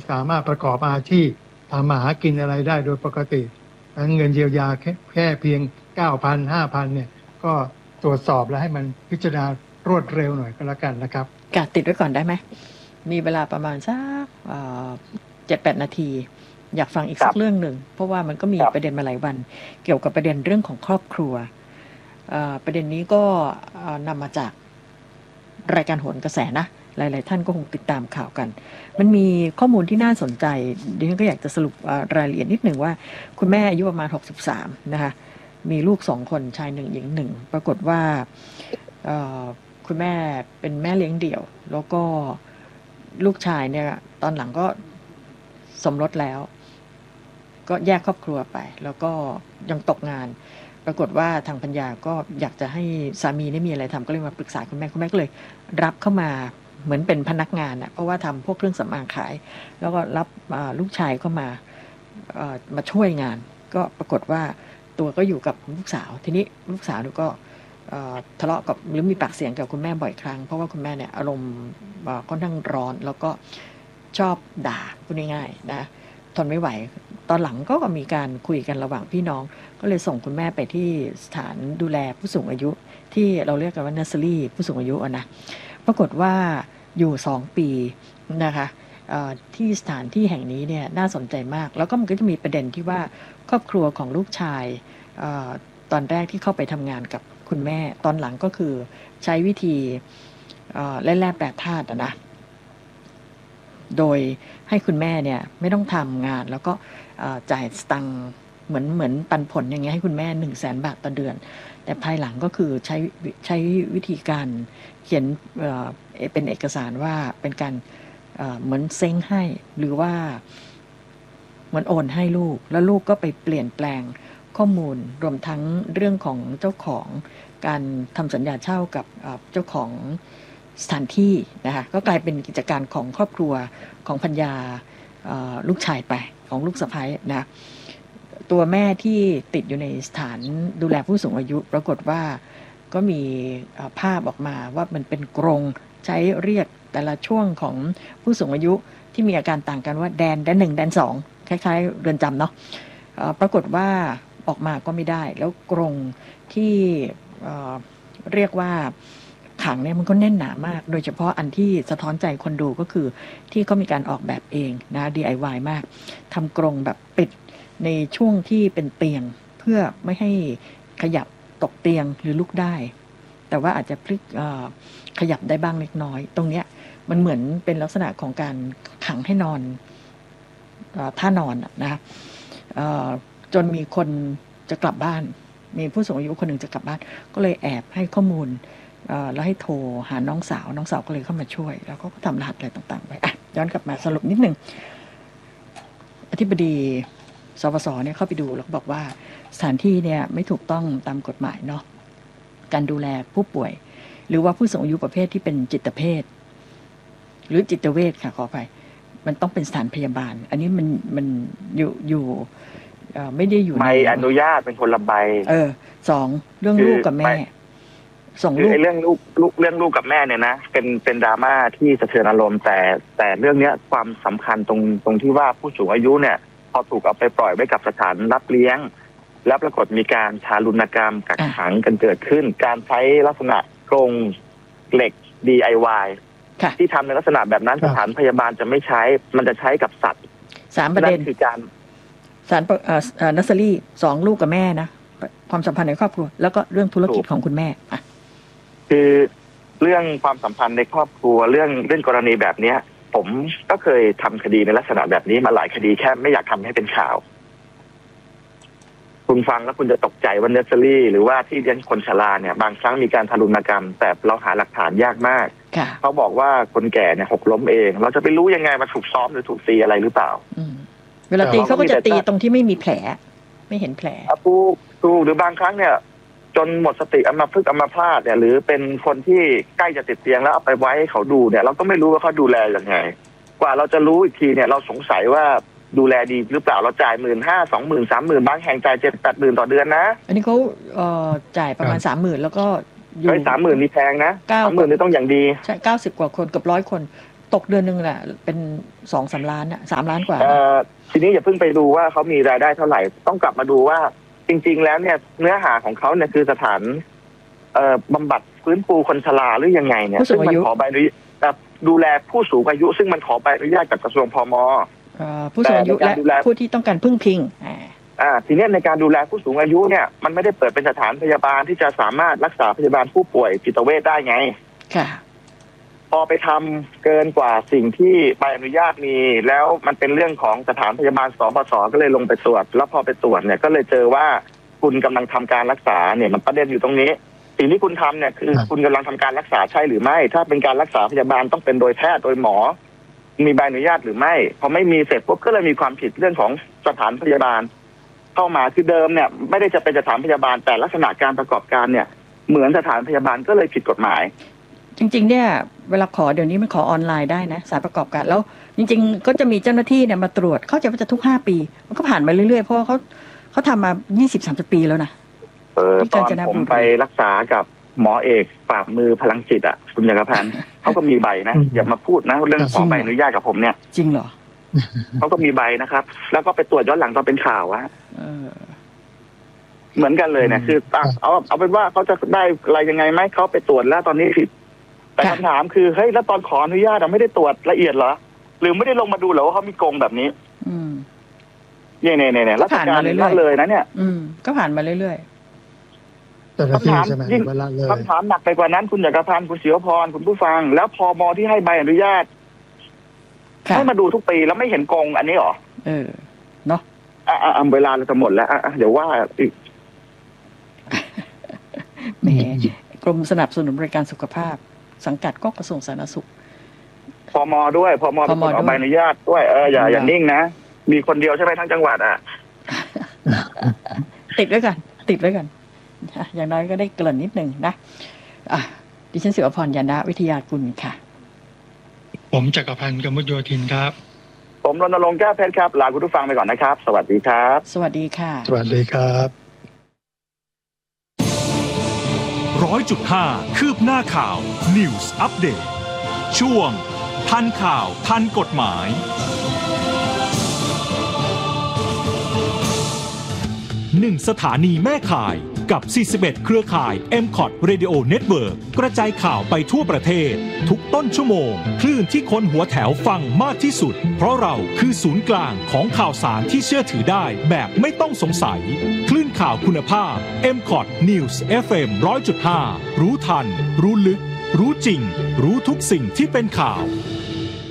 สามารถประกอบอาชีพทำมาหากินอะไรได้โดยปกติเงินเยียวยาแค่เพียง 9,000 5,000เนี่ยก็ตรวจสอบและให้มันพิจารณารวดเร็วหน่อยก็แล้วกันนะครับกะติดไว้ก่อนได้ไหมมีเวลาประมาณสัก7-8 นาทีอยากฟังอีกสักเรื่องหนึ่งเพราะว่ามันก็มีประเด็นมาหลายวันเกี่ยวกับประเด็นเรื่องของครอบครัวประเด็นนี้ก็นำมาจากรายการโหนกระแสนะหลายๆท่านก็คงติดตามข่าวกันมันมีข้อมูลที่น่าสนใจดิฉันก็อยากจะสรุปรายละเอียดนิดหนึ่งว่าคุณแม่อายุประมาณ63นะคะมีลูก2คนชาย1หญิง1ปรากฏว่าคุณแม่เป็นแม่เลี้ยงเดี่ยวแล้วก็ลูกชายเนี่ยตอนหลังก็สมรสแล้วก็แยกครอบครัวไปแล้วก็ยังตกงานปรากฏว่าทางปัญญาก็อยากจะให้สามีได้มีอะไรทำก็เลยมาปรึกษาคุณแม่ก็เลยรับเข้ามาเหมือนเป็นพนักงานอ่ะเพราะว่าทำพวกเครื่องสำอางขายแล้วก็รับลูกชายเข้ามาช่วยงานก็ปรากฏว่าตัวก็อยู่กับลูกสาวทีนี้ลูกสาวก็ทะเลาะกับหรือมีปากเสียงกับคุณแม่บ่อยครั้งเพราะว่าคุณแม่เนี่ยอารมณ์ค่อนข้างร้อนแล้วก็ชอบด่าพูดง่ายๆนะทนไม่ไหวตอนหลังก็มีการคุยกันระหว่างพี่น้องก็เลยส่งคุณแม่ไปที่สถานดูแลผู้สูงอายุที่เราเรียกกันว่าเนอร์เซอรี่ผู้สูงอายุนะปรากฏว่าอยู่2 ปีนะคะที่สถานที่แห่งนี้เนี่ยน่าสนใจมากแล้วก็มันก็จะมีประเด็นที่ว่าครอบครัวของลูกชายตอนแรกที่เข้าไปทำงานกับคุณแม่ตอนหลังก็คือใช้วิธีแร่แปรธาตุนะโดยให้คุณแม่เนี่ยไม่ต้องทำงานแล้วก็จ่ายสตังค์เหมือนปันผลอย่างเงี้ยให้คุณแม่100,000 บาทต่อเดือนแต่ภายหลังก็คือใช้วิธีการเขียนเป็นเอกสารว่าเป็นการเหมือนเซ้งให้หรือว่าเหมือนโอนให้ลูกแล้วลูกก็ไปเปลี่ยนแปลงข้อมูลรวมทั้งเรื่องของเจ้าของการทำสัญญาเช่ากับเจ้าของสถานที่นะคะก็กลายเป็นกิจการของครอบครัวของพัญญาลูกชายไปของลูกสะใภ้นะตัวแม่ที่ติดอยู่ในสถานดูแลผู้สูงอายุปรากฏว่าก็มีภาพออกมาว่ามันเป็นกรงใช้เรียกแต่ละช่วงของผู้สูงอายุที่มีอาการต่างกันว่าแดน1แดน2คล้ายๆเรือนจำเนาะปรากฏว่าออกมาก็ไม่ได้แล้วกรงที่เรียกว่าขังเนี่ยมันก็แน่นหนามากโดยเฉพาะอันที่สะท้อนใจคนดูก็คือที่เขามีการออกแบบเองนะ DIY มากทำกรงแบบปิดในช่วงที่เป็นเตียงเพื่อไม่ให้ขยับตกเตียงหรือลุกได้แต่ว่าอาจจะพลิกขยับได้บ้างเล็กน้อยตรงเนี้ยมันเหมือนเป็นลักษณะของการขังให้นอนท่านอนนะจนมีคนจะกลับบ้านมีผู้สูงอายุคนหนึ่งจะกลับบ้านก็เลยแอบให้ข้อมูลแล้วให้โทรหาน้องสาวก็เลยเข้ามาช่วยแล้วก็ทำรหัสอะไรต่างๆไปย้อนกลับมาสรุปนิดนึงอธิบดีสวสเนี่ยเข้าไปดูแล้วก็บอกว่าสถานที่เนี่ยไม่ถูกต้องตามกฎหมายเนาะการดูแลผู้ป่วยหรือว่าผู้สูงอายุประเภทที่เป็นจิตเภทหรือจิตเวชค่ะขอไปมันต้องเป็นสถานพยาบาลอันนี้มันอยู่ไม่ได้อยู่ในใบอนุญาตเป็นคนละใบ 2เรื่องลูกกับแม่ส่งลูกเรื่องลูกกับแม่เนี่ยนะเป็นดราม่าที่สะเทือนอารมณ์แต่เรื่องนี้ความสำคัญตรงที่ว่าผู้สูงอายุเนี่ยพอถูกเอาไปปล่อยไว้กับสถานรับเลี้ยงแล้วปรากฏมีการทารุณกรรมกักขังกันเกิดขึ้นการใช้ลักษณะกรงเหล็ก DIY ที่ทำในลักษณะแบบนั้นสถานพยาบาลจะไม่ใช้มันจะใช้กับสัตว์ 3ประเด็นคือการสารนัสเซอรี่2ลูกกับแม่นะความสัมพันธ์ในครอบครัวแล้วก็เรื่องธุรกิจของคุณแม่คือเรื่องความสัมพันธ์ในครอบครัวเรื่องกรณีแบบนี้ผมก็เคยทำคดีในลักษณะแบบนี้มาหลายคดีแค่ไม่อยากทำให้เป็นข่าวคุณฟังแล้วคุณจะตกใจว่าเนอร์เซอรี่หรือว่าที่เลี้ยงคนชราเนี่ยบางครั้งมีการทารุณกรรมแต่เราหาหลักฐานยากมากเขาบอกว่าคนแก่เนี่ยหกล้มเองเราจะไปรู้ยังไงมาถูกซ้อมหรือถูกตีอะไรหรือเปล่าเวลาตีเขาก็จะตีตรงที่ไม่มีแผลไม่เห็นแผลถูกหรือบางครั้งเนี่ยจนหมดสติอัมพาตเนี่ยหรือเป็นคนที่ใกล้จะติดเตียงแล้วเอาไปไว้ให้เขาดูเนี่ยเราก็ไม่รู้ว่าเขาดูแลยังไงกว่าเราจะรู้อีกทีเนี่ยเราสงสัยว่าดูแลดีหรือเปล่าเราจ่าย 15,000 20,000 30,000บางแห่งจ่าย 7-8,000 ต่อเดือนนะอันนี้เขาจ่ายประมาณ 30,000 แล้วก็อยู่30,000นี่แพงนะ 30,000นี่ต้องอย่างดีใช่90 กว่าคนเกือบ100 คนตกเดือนนึงแหละเป็น 2-3 ล้านอ่ะ3 ล้านกว่าทีนี้อย่าเพิ่งไปดูว่าเขามีรายได้เท่าไหร่ต้องกลับมาดูว่าจริงๆแล้วเนี่ยเนื้อหาของเขาเนี่ยคือสถานบำบัดฟื้นฟูคนชราหรือยังไงเนี่ยซึ่งมันขอใบอนุญาตดูแลผู้สูงอายุซึ่งมันขอใบอนุญาตจากกระทรวงพม. ผู้สูงอายุและผู้ที่ต้องการพึ่งพิงทีนี้ในการดูแลผู้สูงอายุเนี่ยมันไม่ได้เปิดเป็นสถานพยาบาลที่จะสามารถรักษาพยาบาลผู้ป่วยจิตเวชได้ไงค่ะพอไปทำเกินกว่าสิ่งที่ใบอนุญาตมีแล้วมันเป็นเรื่องของสถานพยาบาลสปส.ก็เลยลงไปตรวจแล้วพอไปตรวจเนี่ยก็เลยเจอว่าคุณกำลังทำการรักษาเนี่ยมันประเด็นอยู่ตรงนี้สิ่งที่คุณทำเนี่ยคือคุณกำลังทำการรักษาใช่หรือไม่ถ้าเป็นการรักษาพยาบาลต้องเป็นโดยแพทย์โดยหมอมีใบอนุญาตหรือไม่พอไม่มีเสร็จปุ๊บก็เลยมีความผิดเรื่องของสถานพยาบาลเข้ามาคือเดิมเนี่ยไม่ได้จะเป็นสถานพยาบาลแต่ลักษณะการประกอบการเนี่ยเหมือนสถานพยาบาลก็เลยผิดกฎหมายจริงๆเนี่ยเวลาขอเดี๋ยวนี้มันขอออนไลน์ได้นะสารประกอบการแล้วจริงๆก็จะมีเจ้าหน้าที่เนี่ยมาตรวจเข้าใจว่าจะทุก5 ปีมันก็ผ่านมาเรื่อยๆเพราะเขาทำมา 20-30 ปีแล้วนะตอนผมไปรักษากับหมอเอกปราบมือพลังจิตอ่ะคุณจักรพันธ์เขาก็มีใบนะอย่ามาพูดนะเรื่องขอใบอนุญาตกับผมเนี่ยจริงเหรอเขาก็มีใบนะครับแล้วก็ไปตรวจย้อนหลังตอนเป็นข่าวอะเหมือนกันเลยเนี่ยคือเอาเป็นว่าเขาจะได้อะไรยังไงไหมเขาไปตรวจแล้วตอนนี้ผิดแต่คำถามคือเฮ้ยแล้วตอนขออนุญาตเราไม่ได้ตรวจละเอียดเหรอหรือไม่ได้ลงมาดูเหรอว่าเขามีโกงแบบนี้เนี่ยราชการละเลยนะเนี่ยก็ผ่านมาเรื่อยๆคำถามยิ่งคำถามหนักไปกว่านั้นคุณจักรพันธ์คุณศิวพรคุณผู้ฟังแล้วพม.ที่ให้ใบอนุญาตให้มาดูทุกปีแล้วไม่เห็นโกงอันนี้หรอเนาะเวลาเราจะหมดแล้วเดี๋ยวว่าอีกแหมกรมสนับสนุนบริการสุขภาพสังกัดก็กระทรวงสาธารณสุขพม.ด้วยพม.เป็นคนออกใบอนุญาตด้วยอย่านิ่งนะมีคนเดียวใช่ไหมทั้งจังหวัดติดไว้กันอย่างน้อยก็ได้เกริ่นนิดนึงนะดิฉันศิวพร ยานะวิทยากุลค่ะผมจักรพันธ์ กมลโยธินครับผมรณรงค์แก้วเพชรครับลาคุณผู้ฟังไปก่อนนะครับสวัสดีครับสวัสดีค่ะสวัสดีครับ 100.5 คืบหน้าข่าว News Update ช่วงทันข่าวทันกฎหมาย1 สถานีแม่ข่ายกับ41เครือข่าย MCOT Radio Network กระจายข่าวไปทั่วประเทศทุกต้นชั่วโมงคลื่นที่คนหัวแถวฟังมากที่สุดเพราะเราคือศูนย์กลางของข่าวสารที่เชื่อถือได้แบบไม่ต้องสงสัยคลื่นข่าวคุณภาพ MCOT News FM 100.5 รู้ทันรู้ลึกรู้จริงรู้ทุกสิ่งที่เป็นข่าว